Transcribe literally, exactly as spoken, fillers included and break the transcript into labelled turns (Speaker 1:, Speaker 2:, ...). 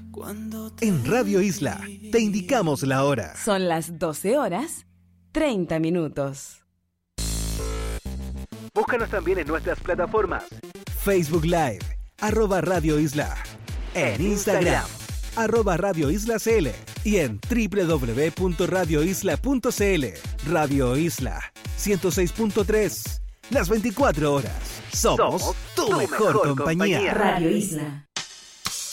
Speaker 1: En Radio Isla te indicamos la hora.
Speaker 2: Son las doce horas, treinta minutos.
Speaker 1: Búscanos también en nuestras plataformas. Facebook Live, arroba Radio Isla. En Instagram, arroba Radio Isla C L. Y en doble u doble u doble u punto radio isla punto c l. Radio Isla, ciento seis punto tres. Las veinticuatro horas. Somos, Somos tu, tu mejor, mejor compañía.
Speaker 2: compañía. Radio Isla.